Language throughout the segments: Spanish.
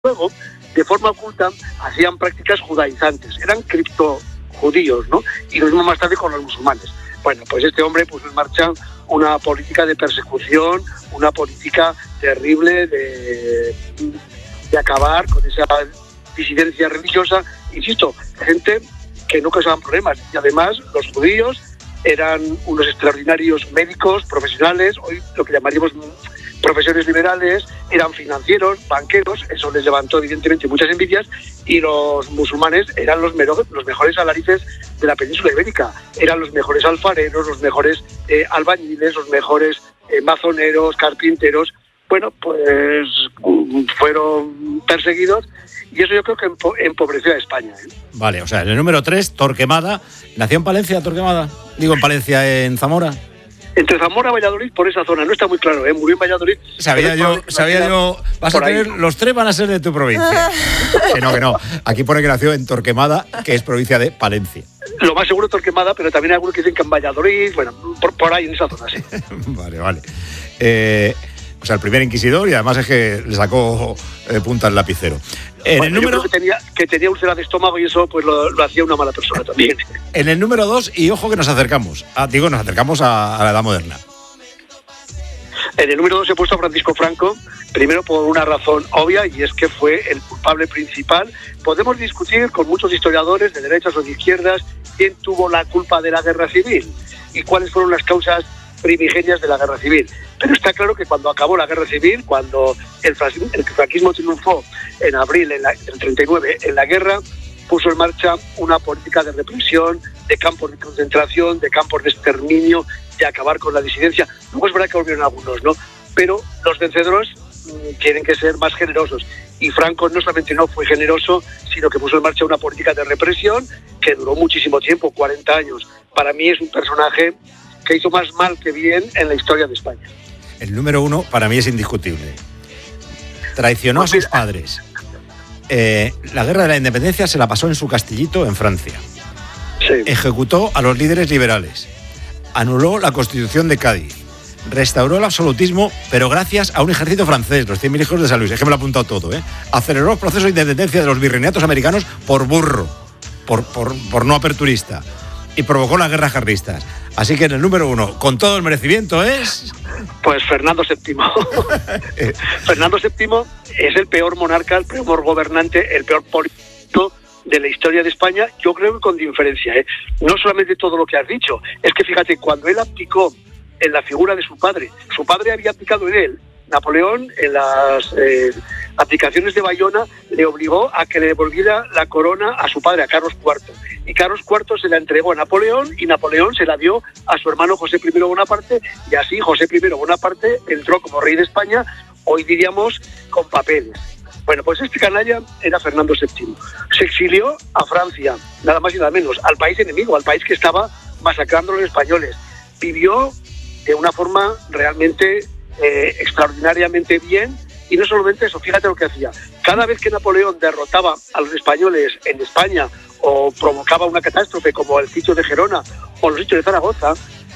luego, de forma oculta, hacían prácticas judaizantes, eran criptojudíos, ¿no? Y lo mismo más tarde con los musulmanes. Bueno, pues este hombre puso en marcha una política de persecución, una política terrible de acabar con esa disidencia religiosa. Insisto, gente que no causaban problemas. Y además, los judíos eran unos extraordinarios médicos, profesionales, hoy lo que llamaríamos profesores liberales, eran financieros, banqueros, eso les levantó evidentemente muchas envidias, y los musulmanes eran los mejores alarices de la península ibérica, eran los mejores alfareros, los mejores albañiles, los mejores mazoneros, carpinteros. Bueno, pues fueron perseguidos, y eso yo creo que empobreció a España, ¿eh? Vale, o sea, en el número 3, Torquemada. ¿Nació en Palencia, Torquemada? Digo, en Palencia, en Zamora. Entre Zamora y Valladolid, por esa zona, no está muy claro, ¿eh? Murió en Valladolid. Sabía yo, vas a tener, los 3 van a ser de tu provincia. que no. Aquí pone que nació en Torquemada, que es provincia de Palencia. Lo más seguro Torquemada, pero también hay algunos que dicen que en Valladolid, bueno, por ahí en esa zona, sí. Vale. O sea, el primer inquisidor, y además es que le sacó punta al lapicero. En el número... Yo creo que tenía úlcera de estómago, y eso pues lo hacía una mala persona también. En el número 2, y ojo que nos acercamos. Nos acercamos a la edad moderna. En el número 2 he puesto a Francisco Franco, primero por una razón obvia, y es que fue el culpable principal. Podemos discutir con muchos historiadores de derechas o de izquierdas quién tuvo la culpa de la guerra civil y cuáles fueron las causas primigenias de la guerra civil. Pero está claro que cuando acabó la guerra civil, cuando el franquismo triunfó en abril del 39 en la guerra, puso en marcha una política de represión, de campos de concentración, de campos de exterminio, de acabar con la disidencia. Luego es verdad que volvieron algunos, ¿no? Pero los vencedores tienen que ser más generosos. Y Franco no solamente no fue generoso, sino que puso en marcha una política de represión que duró muchísimo tiempo, 40 años. Para mí es un personaje que hizo más mal que bien en la historia de España. El número 1 para mí es indiscutible. Traicionó a sus padres. La guerra de la independencia se la pasó en su castillito en Francia. Sí. Ejecutó a los líderes liberales. Anuló la Constitución de Cádiz. Restauró el absolutismo, pero gracias a un ejército francés, los 100.000 hijos de San Luis. Es que me lo he apuntado todo, ¿eh? Aceleró los procesos de independencia de los virreinatos americanos por burro, por no aperturista. Y provocó las guerras carlistas. Así que en el número 1, con todo el merecimiento, es... Pues Fernando VII. Fernando VII es el peor monarca, el peor gobernante, el peor político de la historia de España, yo creo que con diferencia, ¿eh? No solamente todo lo que has dicho, es que fíjate, cuando él abdicó en la figura de su padre había abdicado en él. Napoleón, en las abdicaciones de Bayona, le obligó a que le devolviera la corona a su padre, a Carlos IV. Y Carlos IV se la entregó a Napoleón, y Napoleón se la dio a su hermano José I Bonaparte, y así José I Bonaparte entró como rey de España, hoy diríamos con papeles. Bueno, pues este canalla era Fernando VII. Se exilió a Francia, nada más y nada menos, al país enemigo, al país que estaba masacrando a los españoles. Vivió de una forma realmente extraordinariamente bien, y no solamente eso, fíjate lo que hacía. Cada vez que Napoleón derrotaba a los españoles en España o provocaba una catástrofe como el sitio de Gerona o los sitios de Zaragoza,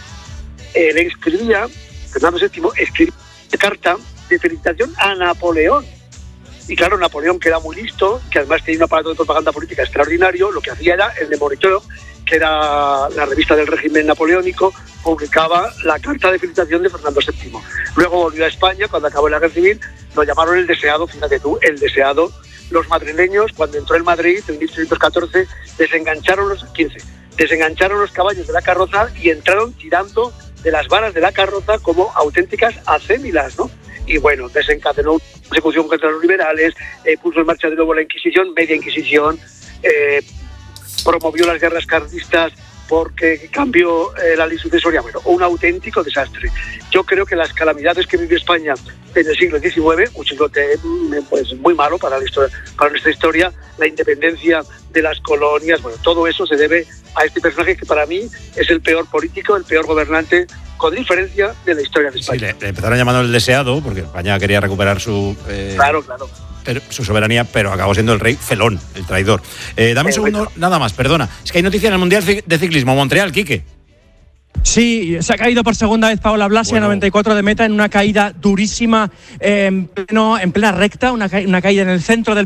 Fernando VII escribía una carta de felicitación a Napoleón. Y claro, Napoleón, que era muy listo, que además tenía un aparato de propaganda política extraordinario, lo que hacía era el de Moniteur, que era la revista del régimen napoleónico, publicaba la carta de felicitación de Fernando VII. Luego volvió a España, cuando acabó la guerra civil, lo llamaron el deseado, fíjate tú, el deseado. Los madrileños, cuando entró en Madrid en 1814, desengancharon los caballos de la carroza y entraron tirando de las varas de la carroza como auténticas acémilas, ¿no? Y bueno, desencadenó una persecución contra los liberales, puso en marcha de nuevo la Inquisición, media Inquisición, promovió las guerras carlistas porque cambió la ley sucesoria. Bueno, un auténtico desastre. Yo creo que las calamidades que vivió España en el siglo XIX, un siglo pues muy malo para nuestra historia, la independencia de las colonias, bueno, todo eso se debe a este personaje que para mí es el peor político, el peor gobernante, con diferencia, de la historia de España. Sí, le empezaron llamando el deseado porque España quería recuperar su... Claro. Su soberanía, pero acabó siendo el rey felón, el traidor. Dame un segundo, nada más, perdona. Es que hay noticia en el Mundial de Ciclismo, Montreal, Quique. Sí, se ha caído por segunda vez Paola Blasi a 94 de meta en una caída durísima en plena recta, una caída en el centro del